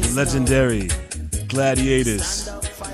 Legendary Gladiators.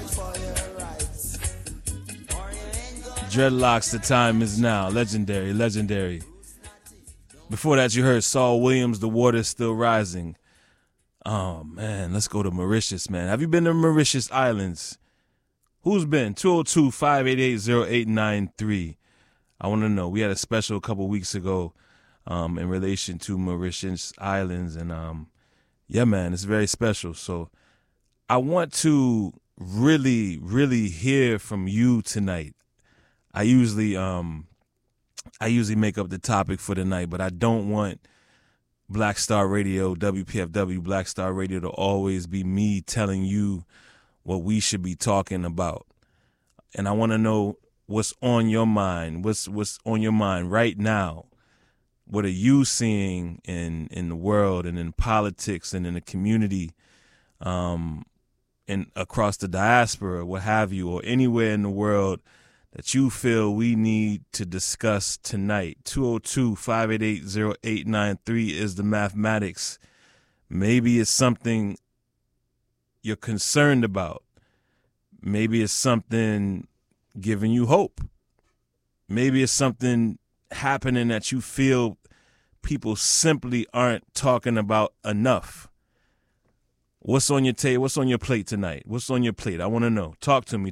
Dreadlocks, the time is now. Legendary. Before that, you heard Saul Williams, The Water's Still Rising. Oh, man, let's go to Mauritius, man. Have you been to Mauritius Islands? Who's been? 202-588-0893. I want to know. We had a special a couple weeks ago in relation to Mauritius Islands, and yeah, man, it's very special. So I want to really, really hear from you tonight. I usually make up the topic for the night, but I don't want Black Star Radio, WPFW Black Star Radio, to always be me telling you what we should be talking about. And I want to know what's on your mind. What's on your mind right now? What are you seeing in the world and in politics and in the community, and across the diaspora, what have you, or anywhere in the world that you feel we need to discuss tonight? 202-588-0893 is the mathematics. Maybe it's something you're concerned about. Maybe it's something giving you hope. Maybe it's something happening that you feel people simply aren't talking about enough. What's on your table? What's on your plate tonight? What's on your plate? I want to know. Talk to me.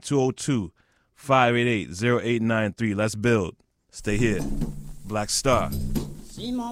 202-588-0893. Let's build. Stay here. Black Star. Si mon